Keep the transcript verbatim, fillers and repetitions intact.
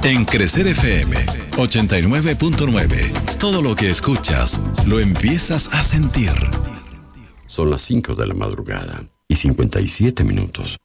En Crecer F M ochenta y nueve punto nueve, todo lo que escuchas lo empiezas a sentir. Son las cinco de la madrugada y cincuenta y siete minutos.